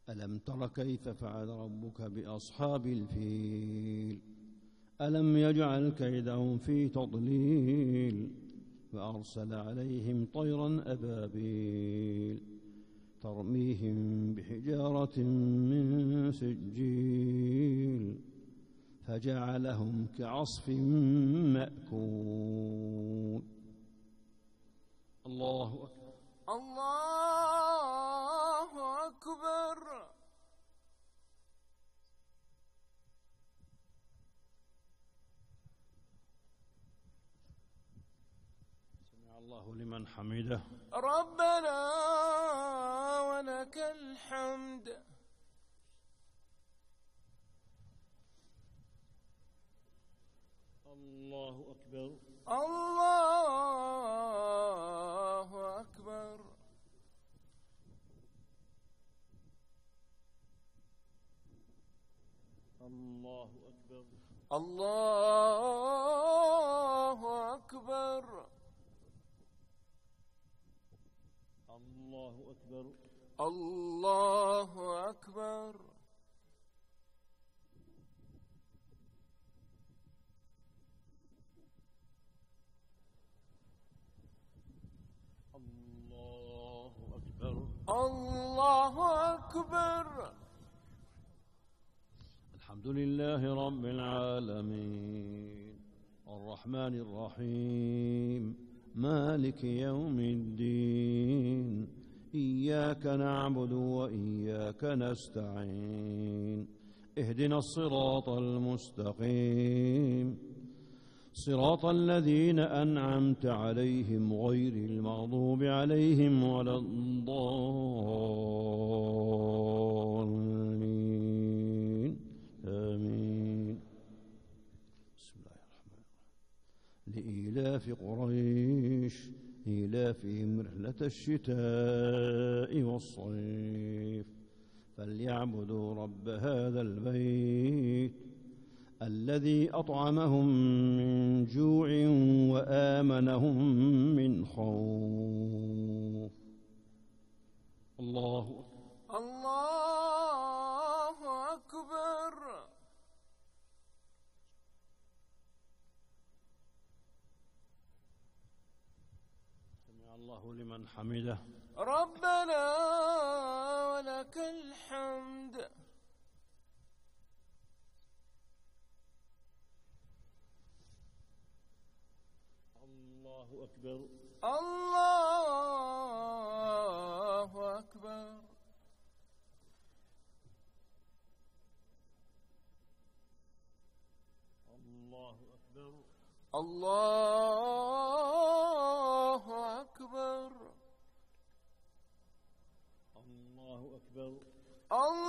ألم تر كيف فعل ربك بأصحاب الفيل ألم يجعل كيدهم في تضليل فأرسل عليهم طيرا أبابيل ترميهم بحجارة من سجيل فجعلهم كعصف مأكول. الله أكبر. الله أكبر. سمع الله لمن حمده. ربنا ولك الحمد. الله أكبر. الله أكبر. الله أكبر. الله أكبر. الله أكبر. الله أكبر. الله أكبر. الله أكبر. الحمد لله رب العالمين الرحمن الرحيم مالك يوم الدين إياك نعبد وإياك نستعين اهدنا الصراط المستقيم صراط الذين أنعمت عليهم غير المغضوب عليهم ولا الضالين آمين. بسم الله الرحمن الرحيم. لإيلاف قريش إيلافهم رحلة الشتاء والصيف فليعبدوا رب هذا البيت الذي أطعمهم من جوع وآمنهم من خوف. الله أكبر. سمع الله لمن حمده. ربنا ولك الحمد. الله أكبر. الله أكبر. الله أكبر. الله أكبر. الله أكبر.